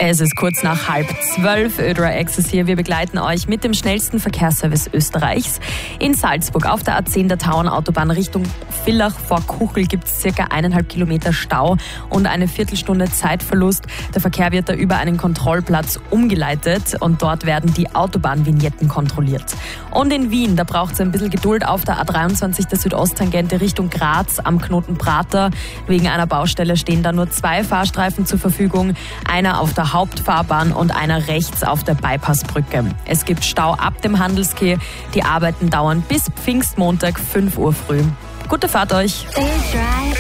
Es ist kurz nach 11:30. Ödra Access hier. Wir begleiten euch mit dem schnellsten Verkehrsservice Österreichs. In Salzburg auf der A10 der Tauernautobahn Richtung Villach vor Kuchel gibt es circa 1,5 Kilometer Stau und eine Viertelstunde Zeitverlust. Der Verkehr wird da über einen Kontrollplatz umgeleitet und dort werden die Autobahnvignetten kontrolliert. Und in Wien, da braucht es ein bisschen Geduld auf der A23 der Südosttangente Richtung Graz am Knoten Prater. Wegen einer Baustelle stehen da nur 2 Fahrstreifen zur Verfügung. Einer auf der Hauptfahrbahn und einer rechts auf der Bypassbrücke. Es gibt Stau ab dem Handelskeh. Die Arbeiten dauern bis Pfingstmontag 5 Uhr früh. Gute Fahrt euch!